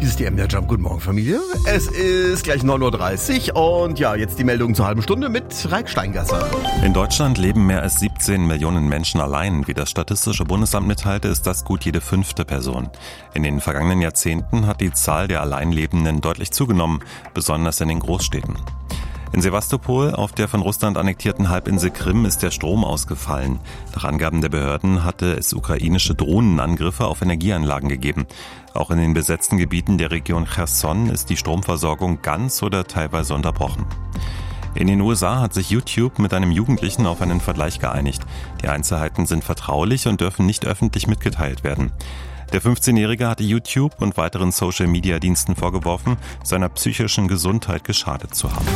Hier ist die MDR Jump. Guten Morgen, Familie. Es ist gleich 9.30 Uhr und ja, jetzt die Meldung zur halben Stunde mit Raik Steingasser. In Deutschland leben mehr als 17 Millionen Menschen allein. Wie das Statistische Bundesamt mitteilte, ist das gut jede 5. Person. In den vergangenen Jahrzehnten hat die Zahl der Alleinlebenden deutlich zugenommen, besonders in den Großstädten. In Sewastopol, auf der von Russland annektierten Halbinsel Krim, ist der Strom ausgefallen. Nach Angaben der Behörden hatte es ukrainische Drohnenangriffe auf Energieanlagen gegeben. Auch in den besetzten Gebieten der Region Cherson ist die Stromversorgung ganz oder teilweise unterbrochen. In den USA hat sich YouTube mit einem Jugendlichen auf einen Vergleich geeinigt. Die Einzelheiten sind vertraulich und dürfen nicht öffentlich mitgeteilt werden. Der 15-Jährige hatte YouTube und weiteren Social-Media-Diensten vorgeworfen, seiner psychischen Gesundheit geschadet zu haben.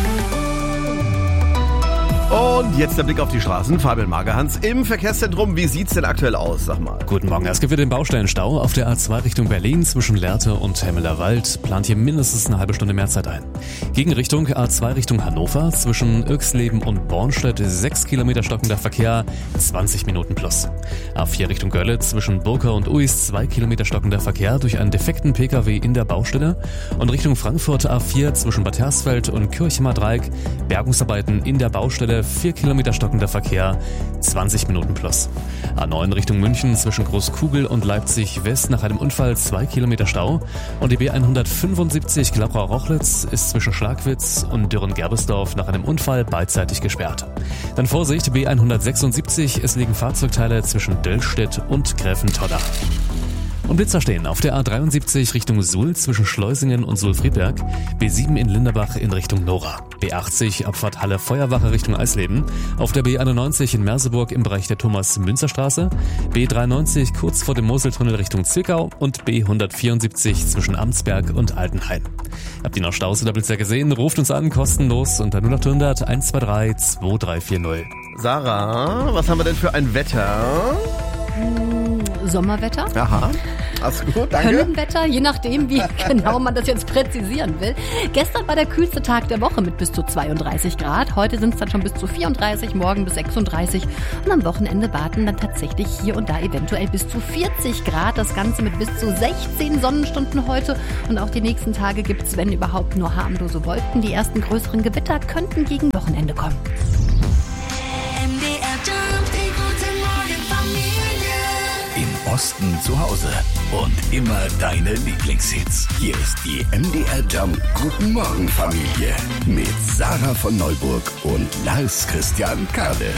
Und jetzt der Blick auf die Straßen. Fabian Magerhans im Verkehrszentrum. Wie sieht's denn aktuell aus? Sag mal. Guten Morgen. Es gibt wieder den Baustellenstau auf der A2 Richtung Berlin zwischen Lehrte und Hemmeler Wald. Plant hier mindestens eine halbe Stunde mehr Zeit ein. Gegenrichtung A2 Richtung Hannover zwischen Irxleben und Bornstedt 6 Kilometer stockender Verkehr, 20 Minuten plus. A4 Richtung Gölle zwischen Burka und Uis 2 Kilometer stockender Verkehr durch einen defekten Pkw in der Baustelle. Und Richtung Frankfurt A4 zwischen Bad Hersfeld und Kirchheimer Dreieck Bergungsarbeiten in der Baustelle, 4 Kilometer stockender Verkehr, 20 Minuten plus. A9 Richtung München zwischen Großkugel und Leipzig West nach einem Unfall 2 Kilometer Stau. Und die B175 Glabrau-Rochlitz ist zwischen Schlagwitz und Dürren-Gerbesdorf nach einem Unfall beidseitig gesperrt. Dann Vorsicht, B176, es liegen Fahrzeugteile zwischen Döllstedt und Gräfentodda. Und Blitzer stehen auf der A73 Richtung Suhl zwischen Schleusingen und Suhl-Friedberg, B7 in Linderbach in Richtung Nora, B80 Abfahrt Halle Feuerwache Richtung Eisleben, auf der B91 in Merseburg im Bereich der Thomas-Münzer-Straße, B93 kurz vor dem Moseltunnel Richtung Zwickau und B174 zwischen Amtsberg und Altenhain. Habt ihr noch Staus oder Blitzer gesehen? Ruft uns an, kostenlos unter 0800 123 2340. Sarah, was haben wir denn für ein Wetter? Sommerwetter. Aha, alles gut, danke. Höllenwetter, je nachdem, wie genau man das jetzt präzisieren will. Gestern war der kühlste Tag der Woche mit bis zu 32 Grad. Heute sind es dann schon bis zu 34, morgen bis 36. Und am Wochenende warten dann tatsächlich hier und da eventuell bis zu 40 Grad. Das Ganze mit bis zu 16 Sonnenstunden heute. Und auch die nächsten Tage gibt es, wenn überhaupt, nur harmlose Wolken. Die ersten größeren Gewitter könnten gegen Wochenende kommen. Im Osten zu Hause und immer deine Lieblingshits. Hier ist die MDR Jump Guten Morgen Familie mit Sarah von Neuburg und Lars Christian Kade.